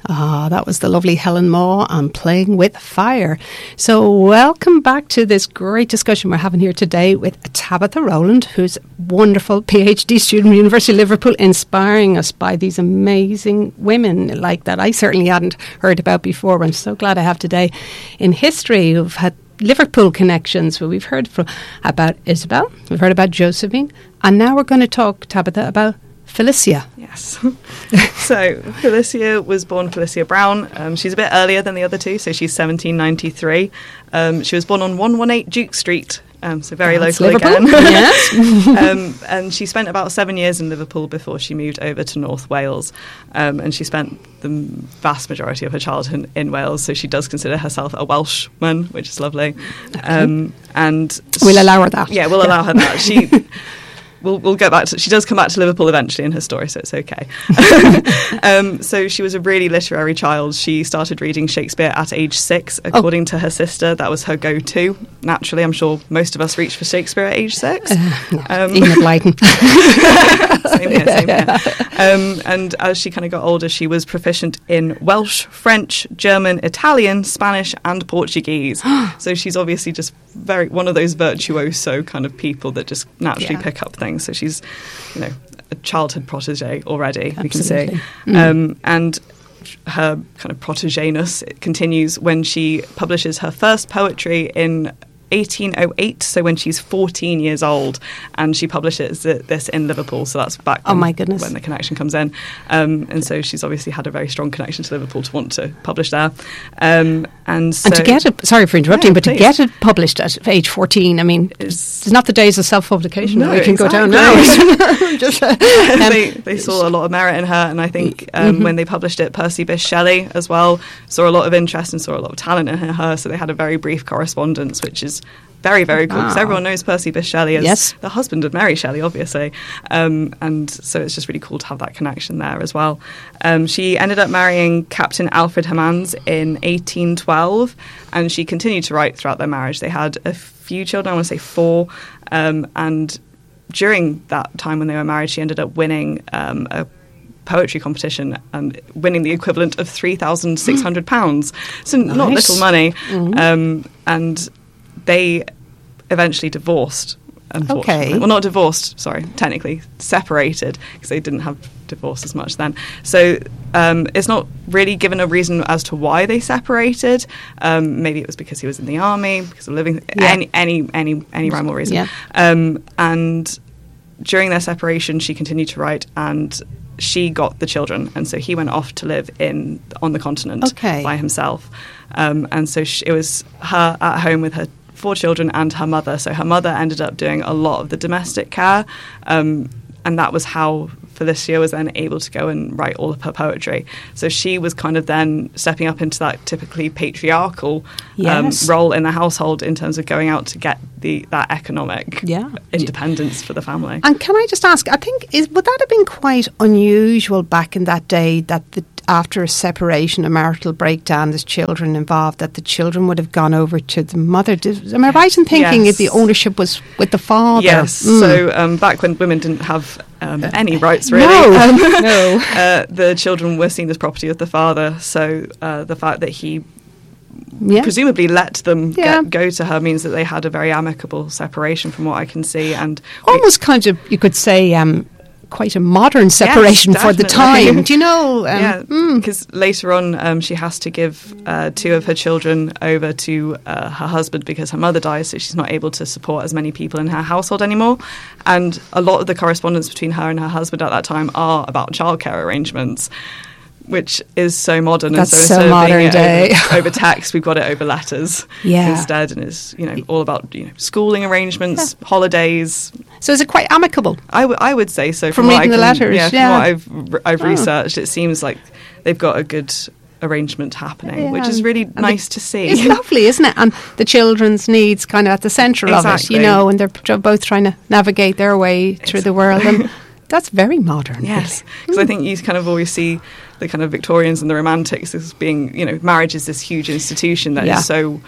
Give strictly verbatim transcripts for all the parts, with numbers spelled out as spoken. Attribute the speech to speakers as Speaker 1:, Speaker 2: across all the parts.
Speaker 1: Ah, that was the lovely Helen Maw on Playing with Fire. So welcome back to this great discussion we're having here today with Tabitha Rowland, who's a wonderful PhD student at University of Liverpool, inspiring us by these amazing women like that I certainly hadn't heard about before. I'm so glad I have today in history who've had Liverpool connections. Well, we've heard from, about Isabel, we've heard about Josephine, and now we're going to talk, Tabitha, about Felicia.
Speaker 2: Yes. So Felicia was born Felicia Brown. Um, she's a bit earlier than the other two, so she's seventeen ninety-three. Um, she was born on one eighteen Duke Street, um, so very
Speaker 1: That's
Speaker 2: local
Speaker 1: Liverpool.
Speaker 2: again.
Speaker 1: Yes.
Speaker 2: um, and she spent about seven years in Liverpool before she moved over to North Wales. Um, and she spent the vast majority of her childhood in Wales, so she does consider herself a Welshman, which is lovely.
Speaker 1: Okay.
Speaker 2: Um, and
Speaker 1: We'll allow her that.
Speaker 2: Yeah, we'll allow her that. She... We'll, we'll go back to... She does come back to Liverpool eventually in her story, so it's okay. um, so she was a really literary child. She started reading Shakespeare at age six, according oh. to her sister. That was her go-to. Naturally, I'm sure most of us reached for Shakespeare at age six.
Speaker 1: Uh,
Speaker 2: um,
Speaker 1: Enid Blyton.
Speaker 2: Same here, same here. Um, and as she kind of got older, she was proficient in Welsh, French, German, Italian, Spanish, and Portuguese. So she's obviously just very one of those virtuoso kind of people that just naturally
Speaker 1: yeah.
Speaker 2: pick up things. So she's, you know, a childhood protege already,
Speaker 1: Absolutely.
Speaker 2: we can say.
Speaker 1: Mm.
Speaker 2: Um, and her kind of protégé-ness continues when she publishes her first poetry in eighteen oh eight, so when she's fourteen years old, and she publishes this in Liverpool, so that's back when,
Speaker 1: oh my goodness.
Speaker 2: when the connection comes in. Um, and so she's obviously had a very strong connection to Liverpool to want to publish there. Um, and, so,
Speaker 1: and to get it, sorry for interrupting,
Speaker 2: yeah,
Speaker 1: but
Speaker 2: please.
Speaker 1: to get it published at age fourteen, I mean,
Speaker 2: it's,
Speaker 1: it's not the days of self-publication
Speaker 2: no,
Speaker 1: that we can
Speaker 2: exactly.
Speaker 1: go down now. Just, uh, um,
Speaker 2: they, they saw a lot of merit in her, and I think um,
Speaker 1: mm-hmm.
Speaker 2: when they published it, Percy Bysshe Shelley as well saw a lot of interest and saw a lot of talent in her, so they had a very brief correspondence, which is very, very cool, because
Speaker 1: wow.
Speaker 2: everyone knows Percy Bysshe Shelley as
Speaker 1: yes.
Speaker 2: the husband of Mary Shelley, obviously. Um, and so it's just really cool to have that connection there as well. Um, she ended up marrying Captain Alfred Hermans in eighteen twelve, and she continued to write throughout their marriage. They had a few children, I want to say four, um, and during that time when they were married, she ended up winning um, a poetry competition and winning the equivalent of three thousand six hundred pounds. So nice. Not little money. Mm-hmm. Um, and they eventually divorced, unfortunately.
Speaker 1: Okay.
Speaker 2: Well, not divorced, sorry, technically separated, because they didn't have divorce as much then. So um, it's not really given a reason as to why they separated. Um, maybe it was because he was in the army, because of living, yeah. any any any any rhyme or reason.
Speaker 1: Yeah.
Speaker 2: Um, and during their separation, she continued to write, and she got the children, and so he went off to live in on the continent
Speaker 1: okay.
Speaker 2: by himself. Um, and so she, it was her at home with her four children and her mother. So her mother ended up doing a lot of the domestic care, um, and that was how Felicia was then able to go and write all of her poetry. So she was kind of then stepping up into that typically patriarchal
Speaker 1: yes.
Speaker 2: um, role in the household in terms of going out to get the that economic
Speaker 1: yeah.
Speaker 2: independence for the family.
Speaker 1: And can I just ask, I think, is would that have been quite unusual back in that day, that the after a separation, a marital breakdown, there's children involved, that the children would have gone over to the mother? Did, am I right in thinking
Speaker 2: yes.
Speaker 1: if the ownership was with the father?
Speaker 2: Yes. Mm. So um, back when women didn't have um, any rights, really,
Speaker 1: no,
Speaker 2: um,
Speaker 1: no.
Speaker 2: Uh, the children were seen as property of the father. So uh, the fact that he yeah. presumably let them
Speaker 1: yeah.
Speaker 2: get, go to her means that they had a very amicable separation, from what I can see, and
Speaker 1: almost we, kind of, you could say, Um, quite a modern separation
Speaker 2: yes,
Speaker 1: for the time. Do you know? Um,
Speaker 2: yeah, because
Speaker 1: mm.
Speaker 2: later on um, she has to give uh, two of her children over to uh, her husband because her mother dies, so she's not able to support as many people in her household anymore. And a lot of the correspondence between her and her husband at that time are about childcare arrangements, which is so modern.
Speaker 1: That's
Speaker 2: and so,
Speaker 1: so
Speaker 2: instead
Speaker 1: modern
Speaker 2: of being
Speaker 1: day.
Speaker 2: Over, over text, we've got it over letters
Speaker 1: yeah.
Speaker 2: instead, and it's, you know, all about, you know, schooling arrangements, yeah. holidays.
Speaker 1: So is it quite amicable?
Speaker 2: I, w- I would say so.
Speaker 1: From,
Speaker 2: from
Speaker 1: reading
Speaker 2: what
Speaker 1: the
Speaker 2: I can,
Speaker 1: letters,
Speaker 2: yeah.
Speaker 1: yeah.
Speaker 2: From what I've I've
Speaker 1: oh.
Speaker 2: researched, it seems like they've got a good arrangement happening,
Speaker 1: yeah.
Speaker 2: which is really
Speaker 1: and
Speaker 2: nice
Speaker 1: the,
Speaker 2: to see.
Speaker 1: It's lovely, isn't it? And the children's needs kind of at the centre
Speaker 2: exactly.
Speaker 1: of it, you know, and they're p- both trying to navigate their way through exactly. the world. And that's very modern.
Speaker 2: Yes, because mm. I think you kind of always see the kind of Victorians and the Romantics as being, you know, marriage is this huge institution that yeah. is so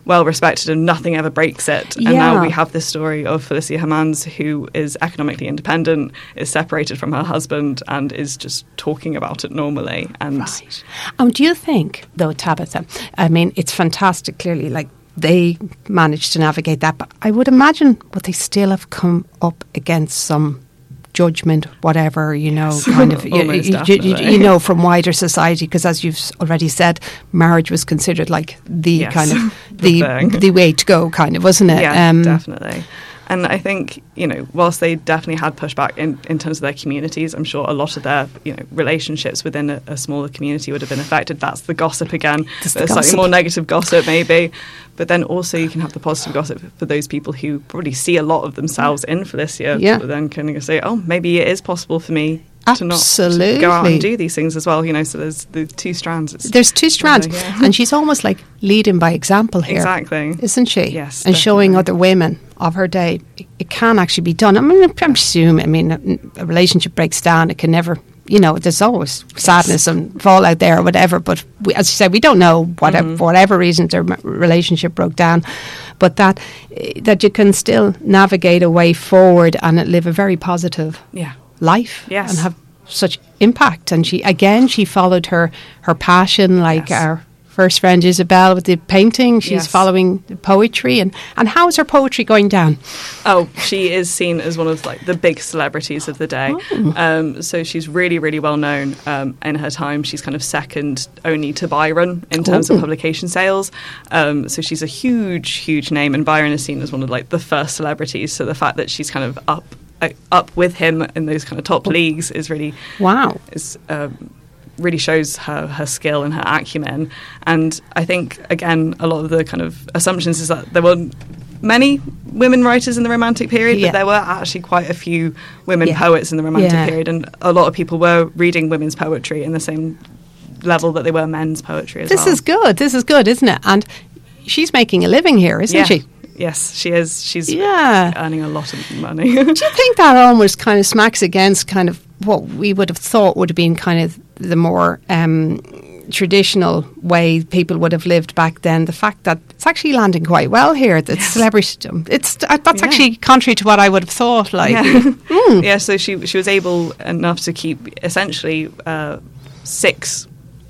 Speaker 2: well respected and nothing ever breaks it. And
Speaker 1: Yeah.
Speaker 2: now we have this story of Felicia Hermans, who is economically independent, is separated from her husband, and is just talking about it normally. And
Speaker 1: Right. Um, do you think, though, Tabitha, I mean, it's fantastic, clearly, like, they managed to navigate that, but I would imagine would they still have come up against some judgment, whatever, you know, kind of, you,
Speaker 2: Almost
Speaker 1: you, you,
Speaker 2: definitely.
Speaker 1: you know, from wider society, because as you've s- already said, marriage was considered like the
Speaker 2: Yes,
Speaker 1: kind of
Speaker 2: the
Speaker 1: the
Speaker 2: thing.
Speaker 1: the way to go, kind of, wasn't it?
Speaker 2: Yeah,
Speaker 1: Um,
Speaker 2: definitely. And I think, you know, whilst they definitely had pushback in, in terms of their communities, I'm sure a lot of their, you know, relationships within a, a smaller community would have been affected. That's the gossip again.
Speaker 1: That's the
Speaker 2: There's
Speaker 1: gossip.
Speaker 2: slightly more negative gossip, maybe. But then also you can have the positive gossip for those people who probably see a lot of themselves in Felicia.
Speaker 1: Yeah.
Speaker 2: But then kind of say, oh, maybe it is possible for me to not
Speaker 1: Absolutely.
Speaker 2: to go out and do these things as well. You know, so there's the two strands. It's,
Speaker 1: There's two strands,
Speaker 2: Yeah.
Speaker 1: and she's almost like leading by example here.
Speaker 2: Exactly.
Speaker 1: Isn't she?
Speaker 2: Yes,
Speaker 1: And showing
Speaker 2: definitely.
Speaker 1: other women of her day, it, it can actually be done. I mean, I'm assuming, I mean, a, a relationship breaks down, it can never, you know, there's always sadness and fallout there or whatever, but we, as you said, we don't know whatever,
Speaker 2: Mm-hmm.
Speaker 1: for whatever reason their m- relationship broke down, but that, eh, that you can still navigate a way forward and live a very positive
Speaker 2: Yeah.
Speaker 1: life
Speaker 2: Yes.
Speaker 1: and have such impact. And she again she followed her her passion, like
Speaker 2: Yes.
Speaker 1: our first friend Isabel with the painting. She's
Speaker 2: Yes.
Speaker 1: following the poetry. And and how is her poetry going down?
Speaker 2: Oh, she is seen as one of like the big celebrities of the day.
Speaker 1: Oh.
Speaker 2: Um, so she's really, really well known um, in her time. She's kind of second only to Byron in terms
Speaker 1: Ooh.
Speaker 2: of publication sales. Um, so she's a huge, huge name, and Byron is seen as one of like the first celebrities. So the fact that she's kind of up uh, up with him in those kind of top leagues is really
Speaker 1: Wow.
Speaker 2: is um, really shows her her skill and her acumen. And I think again a lot of the kind of assumptions is that there were many women writers in the Romantic period,
Speaker 1: Yeah.
Speaker 2: but there were actually quite a few women
Speaker 1: Yeah.
Speaker 2: poets in the Romantic
Speaker 1: Yeah.
Speaker 2: period, and a lot of people were reading women's poetry in the same level that they were men's poetry as
Speaker 1: This
Speaker 2: well.
Speaker 1: is good. This is good, isn't it? And she's making a living here, isn't
Speaker 2: yeah.
Speaker 1: she?
Speaker 2: Yes, she is. She's
Speaker 1: Yeah.
Speaker 2: earning a lot of money.
Speaker 1: Do you think that almost kind of smacks against kind of what we would have thought would have been kind of the more um, traditional way people would have lived back then? The fact that it's actually landing quite well here, that celebrity, it's uh, that's
Speaker 2: Yeah.
Speaker 1: actually contrary to what I would have thought. Like,
Speaker 2: Yeah.
Speaker 1: mm,
Speaker 2: Yeah, so she she was able enough to keep essentially uh, six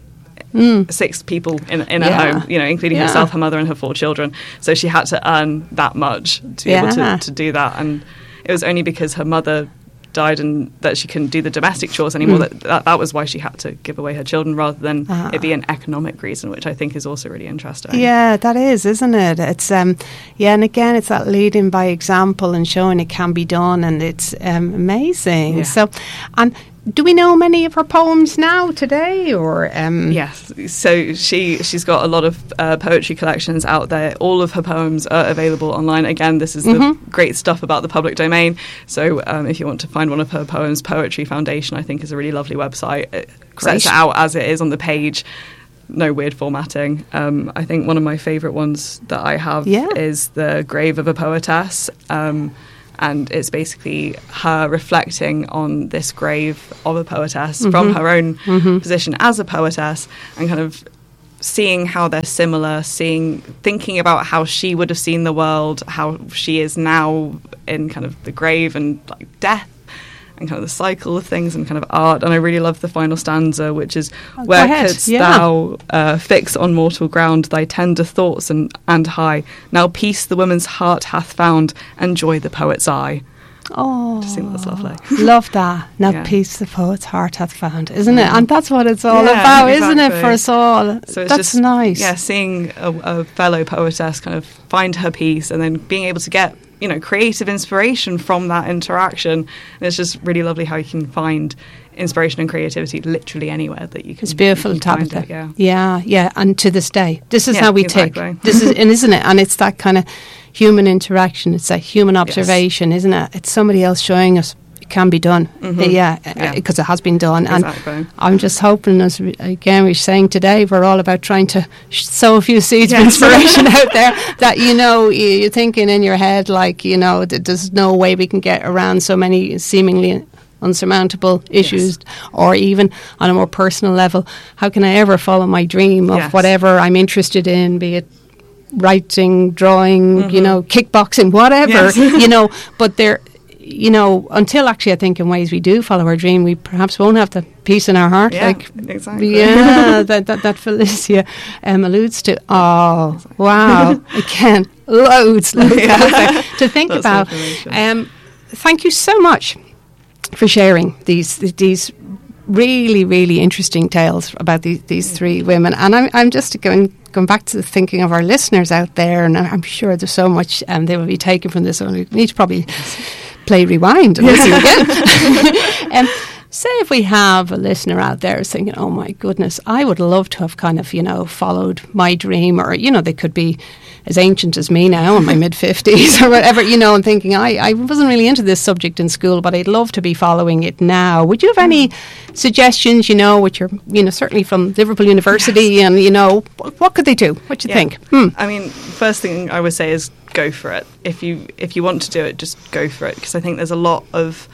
Speaker 1: mm,
Speaker 2: six people in in her
Speaker 1: Yeah.
Speaker 2: home, you know, including
Speaker 1: Yeah.
Speaker 2: herself, her mother, and her four children. So she had to earn that much to be able
Speaker 1: Yeah.
Speaker 2: to, to do that, and it was only because her mother died and that she couldn't do the domestic chores anymore
Speaker 1: Mm.
Speaker 2: that, that that was why she had to give away her children rather than
Speaker 1: Ah.
Speaker 2: it be an economic reason, which I think is also really interesting.
Speaker 1: yeah, that is, isn't it? It's um, yeah, and again, it's that leading by example and showing it can be done, and it's um, amazing.
Speaker 2: Yeah.
Speaker 1: So, and do we know many of her poems now today, or um,
Speaker 2: Yes, so she she's got a lot of uh, poetry collections out there. All of her poems are available online. Again, this is
Speaker 1: Mhm.
Speaker 2: the great stuff about the public domain. So um, if you want to find one of her poems, Poetry Foundation, I think, is a really lovely website. It
Speaker 1: Great.
Speaker 2: sets it out as it is on the page. No weird formatting. Um, I think one of my favourite ones that I have
Speaker 1: Yeah.
Speaker 2: is The Grave of a Poetess. Um, and it's basically her reflecting on this grave of a poetess from
Speaker 1: Mhm.
Speaker 2: her own
Speaker 1: Mhm.
Speaker 2: position as a poetess, and kind of seeing how they're similar, seeing, thinking about how she would have seen the world, how she is now in kind of the grave and like death, and kind of the cycle of things and kind of art. And I really love the final stanza, which is,
Speaker 1: Oh, go
Speaker 2: where
Speaker 1: ahead,
Speaker 2: couldst
Speaker 1: yeah.
Speaker 2: thou uh, fix on mortal ground thy tender thoughts and, and high? Now peace the woman's heart hath found, and joy the poet's eye.
Speaker 1: Oh,
Speaker 2: I just think that's lovely.
Speaker 1: Love that. Now
Speaker 2: Yeah.
Speaker 1: peace the poet's heart hath found, isn't it? And that's what it's all
Speaker 2: Yeah,
Speaker 1: about, isn't it,
Speaker 2: exactly.
Speaker 1: for us all?
Speaker 2: So it's
Speaker 1: That's
Speaker 2: just,
Speaker 1: nice.
Speaker 2: Yeah, seeing a, a fellow poetess kind of find her piece and then being able to get, you know, creative inspiration from that interaction. And it's just really lovely how you can find inspiration and creativity literally anywhere that you can.
Speaker 1: It's beautiful,
Speaker 2: you can find
Speaker 1: Tabitha.
Speaker 2: it, yeah.
Speaker 1: yeah, yeah. And to this day, this is
Speaker 2: Yeah,
Speaker 1: how we
Speaker 2: exactly.
Speaker 1: tick. This is, and isn't it? And it's that kind of human interaction. It's that human observation, isn't it? It's somebody else showing us it can be done.
Speaker 2: Mhm.
Speaker 1: Yeah,
Speaker 2: Yeah.
Speaker 1: because it has been done. And
Speaker 2: Exactly.
Speaker 1: I'm just hoping, as we, again we're saying today, we're all about trying to sh- sow a few seeds of
Speaker 2: Yes.
Speaker 1: inspiration out there. That you know, you, you're thinking in your head, like you know, that there's no way we can get around so many seemingly unsurmountable issues, or even on a more personal level, how can I ever follow my dream of
Speaker 2: Yes.
Speaker 1: whatever I'm interested in, be it writing, drawing,
Speaker 2: Mm-hmm.
Speaker 1: you know, kickboxing, whatever,
Speaker 2: Yes.
Speaker 1: you know, but they're, you know, until actually I think in ways we do follow our dream, we perhaps won't have the peace in our heart.
Speaker 2: Yeah,
Speaker 1: like,
Speaker 2: exactly.
Speaker 1: Yeah, that, that, that Felicia um, alludes to. Oh, wow. Again, loads, loads
Speaker 2: Yeah.
Speaker 1: to think
Speaker 2: Lots of
Speaker 1: about.
Speaker 2: information.
Speaker 1: Um, thank you so much for sharing these these really, really interesting tales about these, these three women. And I'm, I'm just going going back to thinking of our listeners out there, and I'm sure there's so much um, they will be taken from this. And we need to probably play rewind and listen again. um, say if we have a listener out there who's thinking, oh my goodness, I would love to have kind of, you know, followed my dream, or, you know, they could be as ancient as me now in my mid fifties or whatever, you know, and thinking, I, I wasn't really into this subject in school, but I'd love to be following it now. Would you have any suggestions, you know, which are, you know, certainly from Liverpool University, yes. and, you know, what, what could they do? What do you
Speaker 2: Yeah.
Speaker 1: think? Hmm.
Speaker 2: I mean, first thing I would say is go for it. If you if you want to do it, just go for it, because I think there's a lot of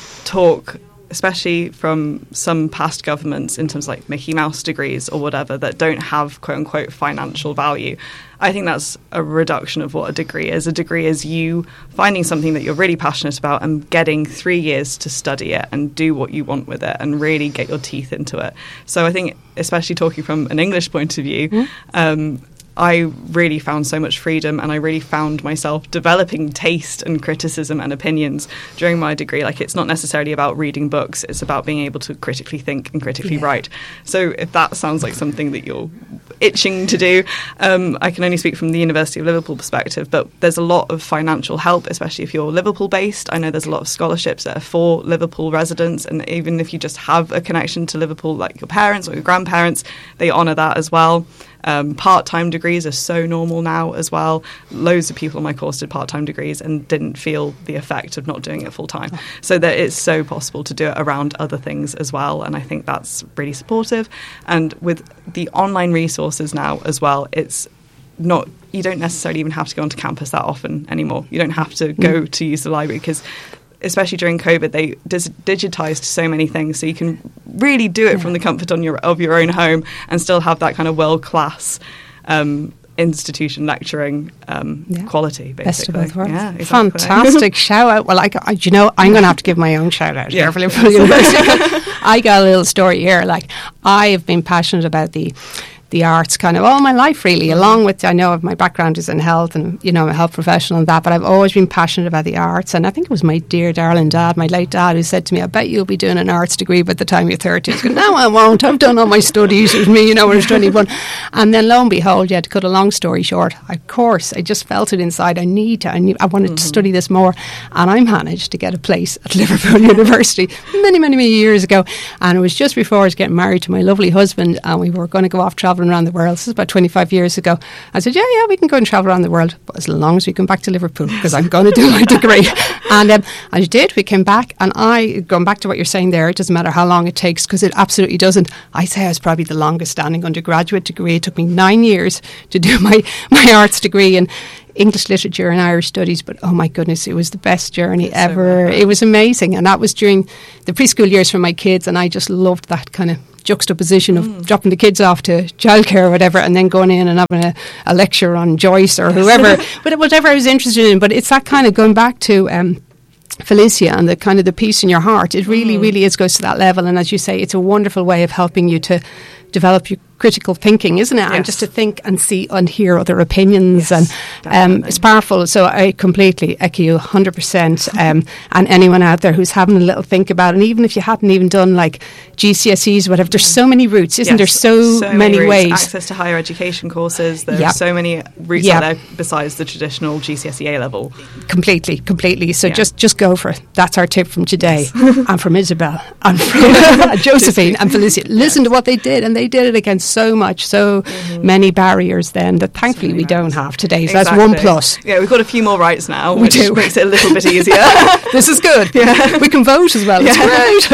Speaker 2: talk, especially from some past governments, in terms of like Mickey Mouse degrees or whatever, that don't have quote unquote financial value. I think that's a reduction of what a degree is. A degree is you finding something that you're really passionate about and getting three years to study it and do what you want with it and really get your teeth into it. So I think, especially talking from an English point of view, mm. um, I really found so much freedom, and I really found myself developing taste and criticism and opinions during my degree. Like, it's not necessarily about reading books, it's about being able to critically think and critically
Speaker 1: yeah.
Speaker 2: write. So if that sounds like something that you're itching to do, um, I can only speak from the University of Liverpool perspective, but there's a lot of financial help, especially if you're Liverpool based. I know there's a lot of scholarships that are for Liverpool residents, and even if you just have a connection to Liverpool, like your parents or your grandparents, they honour that as well. Um, part-time degrees are so normal now as well. Loads of people on my course did part-time degrees and didn't feel the effect of not doing it full-time. So that it's so possible to do it around other things as well, and I think that's really supportive. And with the online resources now as well, it's not, you don't necessarily even have to go onto campus that often anymore. You don't have to go mm. to use the library, because especially during COVID, they dis- digitized so many things, so you can really do it yeah. from the comfort on your, of your own home and still have that kind of world-class um, institution lecturing um, yeah. quality, basically.
Speaker 1: Best of both worlds.
Speaker 2: Yeah, exactly.
Speaker 1: Fantastic shout out. Well, I, I, you know, I'm going to have to give my own shout out
Speaker 2: yeah.
Speaker 1: here for Liverpool University. I got a little story here. Like, I have been passionate about the the arts kind of all my life, really, along with, I know my background is in health and, you know, I'm a health professional and that, but I've always been passionate about the arts. And I think it was my dear darling dad, my late dad, who said to me, I bet you'll be doing an arts degree by the time you're thirty. I was going, no, I won't. I've done all my studies. It was me, you know, when I was twenty-one. And then lo and behold, yeah, to cut a long story short, of course, I just felt it inside. I need to, I, knew, I wanted mm-hmm. to study this more. And I managed to get a place at Liverpool University many, many, many years ago. And it was just before I was getting married to my lovely husband, and we were going to go off travelling around the world. This is about twenty-five years ago. I said, yeah, yeah, we can go and travel around the world, but as long as we come back to Liverpool, because I'm going to do my degree. And um, I did. We came back, and I, going back to what you're saying there, it doesn't matter how long it takes, because it absolutely doesn't. I say I was probably the longest standing undergraduate degree. It took me nine years to do my, my arts degree in English literature and Irish studies, but oh my goodness, it was the best journey it's ever. So it was amazing, and that was during the preschool years for my kids, and I just loved that kind of juxtaposition of mm. dropping the kids off to childcare or whatever, and then going in and having a, a lecture on Joyce or whoever, but whatever I was interested in. But it's that kind of going back to um, Felicia and the kind of the peace in your heart. It really, mm. really is goes to that level, and as you say, it's a wonderful way of helping you to develop your critical thinking, isn't it? Yes. And just to think and see and hear other opinions, yes, and um, it's powerful. So I completely echo you one hundred percent. Um, and anyone out there who's having a little think about it, and even if you hadn't even done like G C S Es or whatever, there's so many routes, isn't yes, there? So, so many, many ways.
Speaker 2: Access to higher education courses. There's
Speaker 1: yep.
Speaker 2: so many routes yep. out there besides the traditional G C S E A level.
Speaker 1: Completely, completely. So
Speaker 2: yeah.
Speaker 1: just, just go for it. That's our tip from today. And from Isabel and from Josephine and Felicia. Listen yes. to what they did, and they did it against so much, so mm-hmm. many barriers then that thankfully so we don't have today. So exactly. that's one plus.
Speaker 2: Yeah, we've got a few more rights now,
Speaker 1: we
Speaker 2: which
Speaker 1: do.
Speaker 2: makes it a little bit easier.
Speaker 1: This is good. Yeah. We can vote as well.
Speaker 2: Yeah.
Speaker 1: It's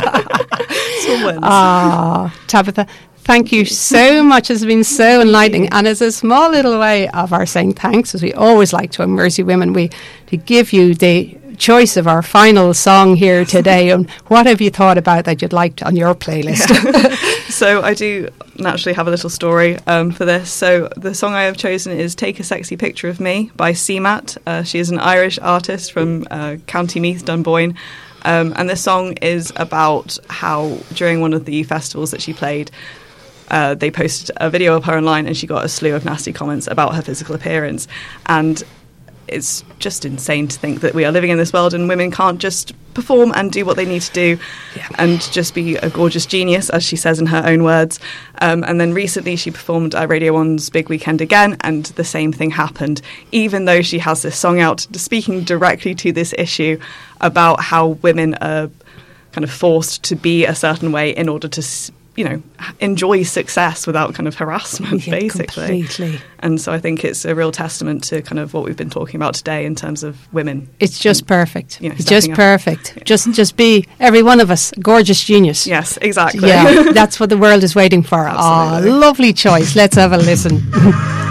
Speaker 1: great. Ah, Tabitha, thank you so much. It's been so enlightening. And as a small little way of our saying thanks, as we always like to Mercy Women, we to give you the choice of our final song here today. And what have you thought about that you'd like on your playlist?
Speaker 2: Yeah. So I do naturally have a little story um, for this. So the song I have chosen is Take a Sexy Picture of Me by C MAT. Uh, she is an Irish artist from uh, County Meath, Dunboyne. Um, and this song is about how during one of the festivals that she played, uh, they posted a video of her online and she got a slew of nasty comments about her physical appearance. And it's just insane to think that we are living in this world and women can't just perform and do what they need to do yeah. and just be a gorgeous genius, as she says in her own words. Um, and then recently she performed at Radio one's Big Weekend again, and the same thing happened, even though she has this song out speaking directly to this issue about how women are kind of forced to be a certain way in order to, you know, enjoy success without kind of harassment,
Speaker 1: yeah,
Speaker 2: basically.
Speaker 1: Completely.
Speaker 2: And so I think it's a real testament to kind of what we've been talking about today in terms of women.
Speaker 1: It's just
Speaker 2: and,
Speaker 1: perfect.
Speaker 2: You know,
Speaker 1: it's just
Speaker 2: up.
Speaker 1: perfect.
Speaker 2: Yeah.
Speaker 1: Just just be, every one of us, a gorgeous genius.
Speaker 2: Yes, exactly.
Speaker 1: Yeah, that's what the world is waiting for. Ah, oh, lovely choice. Let's have a listen.